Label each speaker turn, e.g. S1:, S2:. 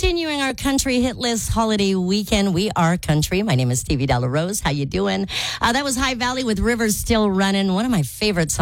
S1: continuing our country hit list holiday weekend. We are country. My name is Stevie Della Rose. How you doing? That was High Valley with Rivers Still Running. One of my favorite songs.